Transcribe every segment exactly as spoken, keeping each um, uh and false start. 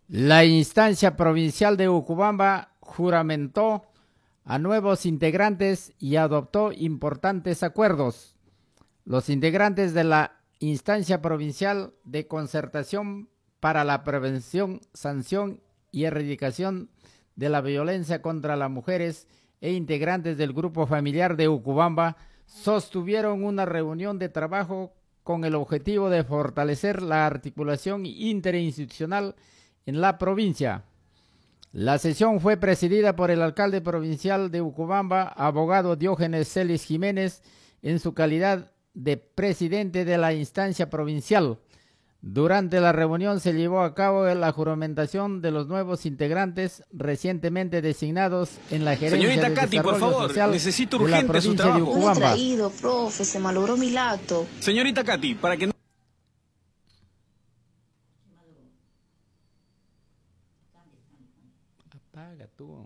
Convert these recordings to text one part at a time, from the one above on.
La instancia provincial de Ucubamba juramentó a nuevos integrantes y adoptó importantes acuerdos. Los integrantes de la instancia provincial de concertación para la prevención, sanción y erradicación de la violencia contra las mujeres e integrantes del grupo familiar de Ucubamba sostuvieron una reunión de trabajo con el objetivo de fortalecer la articulación interinstitucional en la provincia. La sesión fue presidida por el alcalde provincial de Ucubamba, abogado Diógenes Celis Jiménez, en su calidad de presidente de la instancia provincial. Durante la reunión se llevó a cabo la juramentación de los nuevos integrantes recientemente designados en la gerencia Señorita de Katy, desarrollo por favor, social necesito de la urgente su provincia de trabajo. Ucubamba. ¿Cómo he traído, profe? Se malogró mi lacto. Señorita Katy, para que no... Apaga tú.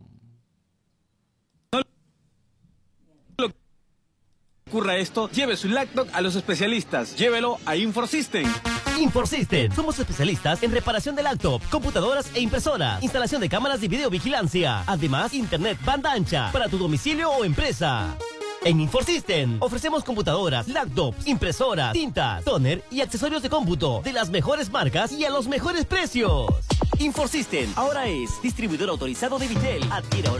ocurra esto, lleve su laptop a los especialistas. Llévelo a InfoSystem. InfoSystem. Somos especialistas en reparación de laptop, computadoras e impresoras, instalación de cámaras de videovigilancia. Además, internet banda ancha para tu domicilio o empresa. En InfoSystem ofrecemos computadoras, laptops, impresoras, tintas, toner y accesorios de cómputo de las mejores marcas y a los mejores precios. InfoSystem ahora es distribuidor autorizado de Vitel. Adquiere ahora